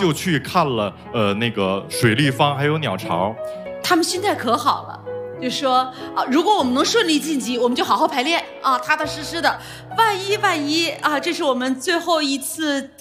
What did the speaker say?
就去看了那个水立方还有鸟巢。 他们心态可好了，就说啊，如果我们能顺利晋级，我们就好好排练啊，踏踏实实的。万一啊，这是我们最后一次